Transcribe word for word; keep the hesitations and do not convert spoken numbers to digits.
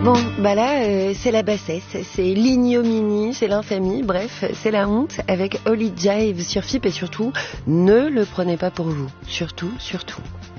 Bon, bah là, euh, c'est la bassesse, c'est l'ignominie, c'est l'infamie, bref, c'est la honte avec Holy Jive sur F I P et surtout, ne le prenez pas pour vous. Surtout, surtout.